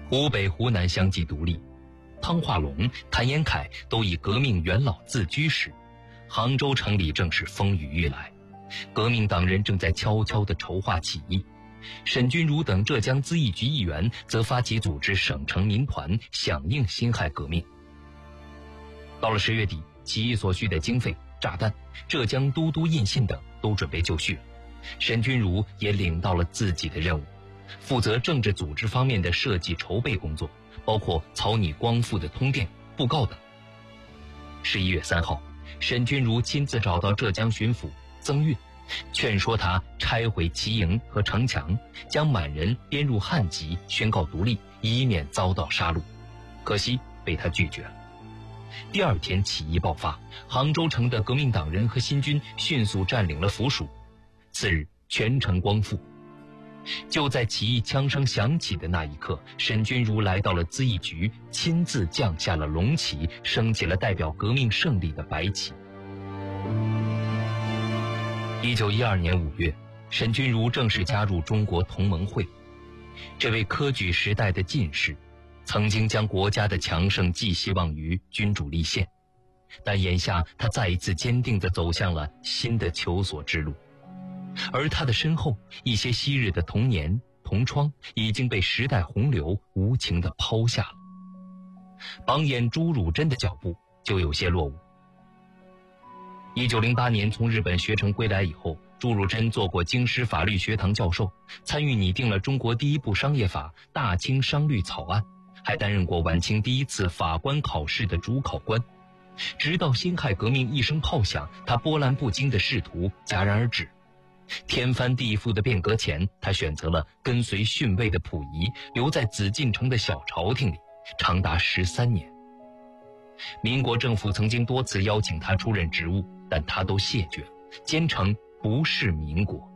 湖北、湖南相继独立，汤化龙、谭延闿都以革命元老自居时，杭州城里正是风雨欲来，革命党人正在悄悄地筹划起义。沈钧儒等浙江咨议局议员则发起组织省城民团，响应辛亥革命。到了10月底，起义所需的经费、炸弹、浙江都督印信等都准备就绪了。沈钧儒也领到了自己的任务，负责政治组织方面的设计筹备工作，包括草拟光复的通电、布告等。11月3号，沈钧儒亲自找到浙江巡抚曾运，劝说他拆毁旗营和城墙，将满人编入汉籍，宣告独立，以免遭到杀戮。可惜被他拒绝了。第二天起义爆发，杭州城的革命党人和新军迅速占领了府署。次日全城光复。就在起义枪声响起的那一刻，沈钧儒来到了咨议局，亲自降下了龙旗，升起了代表革命胜利的白旗。1912年5月，沈钧儒正式加入中国同盟会。这位科举时代的进士，曾经将国家的强盛寄希望于君主立宪，但眼下他再一次坚定地走向了新的求索之路。而他的身后，一些昔日的童年、同窗已经被时代洪流无情地抛下了。榜眼朱汝珍的脚步就有些落伍。1908年从日本学成归来以后，朱汝珍做过京师法律学堂教授，参与拟定了中国第一部商业法《大清商律》草案，还担任过晚清第一次法官考试的主考官。直到辛亥革命一声炮响，他波澜不惊的仕途戛然而止。天翻地覆的变革前，他选择了跟随逊位的溥仪，留在紫禁城的小朝廷里，长达13年。民国政府曾经多次邀请他出任职务，但他都谢绝了，坚称不是民国。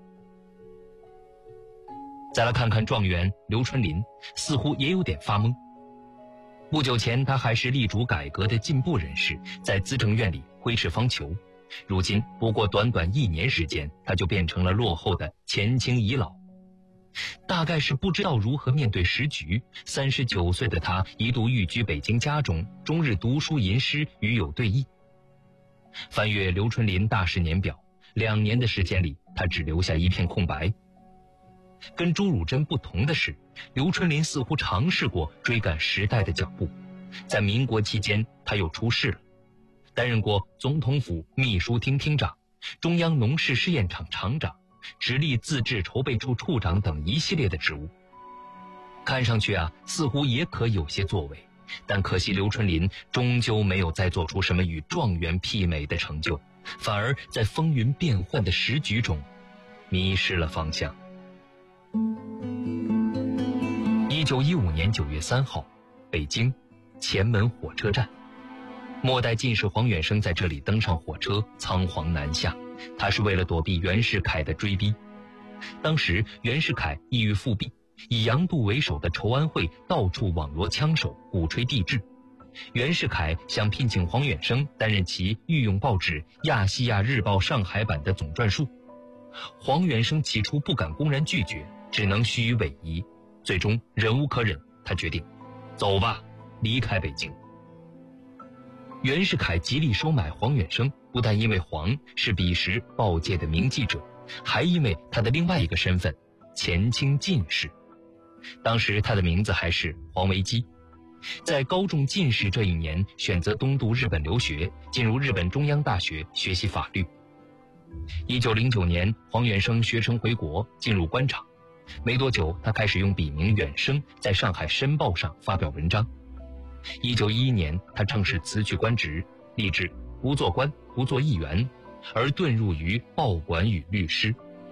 再来看看状元刘春霖，似乎也有点发懵。不久前他还是力主改革的进步人士，在资政院里挥斥方遒，如今不过短短1年时间，他就变成了落后的前清遗老。大概是不知道如何面对时局，39岁的他一度寓居北京家中，终日读书吟诗，与友对弈。翻阅刘春霖大事年表，2年的时间里，他只留下一片空白。跟朱汝珍不同的是，刘春霖似乎尝试过追赶时代的脚步。在民国期间，他又出仕了，担任过总统府秘书厅厅长、中央农事试验场厂长、直隶自治筹备处处长等一系列的职务。看上去似乎也可有些作为，但可惜刘春霖终究没有再做出什么与状元媲美的成就，反而在风云变幻的时局中迷失了方向。1915年9月3号，北京前门火车站，末代进士黄远生在这里登上火车，仓皇南下。他是为了躲避袁世凯的追逼。当时袁世凯意欲复辟，以杨度为首的筹安会到处网罗枪手，鼓吹帝制。袁世凯想聘请黄远生担任其御用报纸《亚细亚日报》上海版的总撰述。黄远生起初不敢公然拒绝，只能虚与委蛇，最终忍无可忍，他决定走吧，离开北京。袁世凯极力收买黄远生，不但因为黄是彼时报界的名记者，还因为他的另外一个身份前清进士。当时他的名字还是黄维基，在高中进士这一年选择东渡日本留学，进入日本中央大学学习法律。1909年黄远生学成回国，进入官场。没多久，他开始用笔名远生在上海申报上发表文章。1911年，他正式辞去官职，立志不做官，不做议员，而遁入于报馆与律师。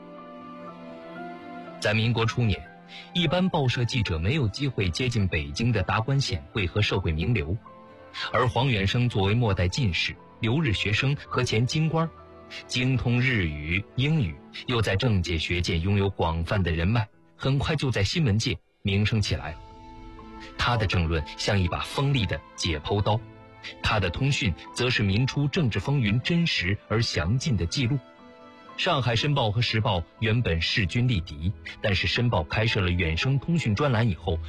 在民国初年，一般报社记者没有机会接近北京的达官显贵和社会名流，而黄远生作为末代进士、留日学生和前京官，精通日语、英语，又在政界学界拥有广泛的人脉，很快就在新闻界名声起来。他的政论像一把锋利的解剖刀，他的通讯则是民初政治风云真实而详尽的记录。上海申报和时报原本势均力敌，但是申报开设了远生通讯专栏以后，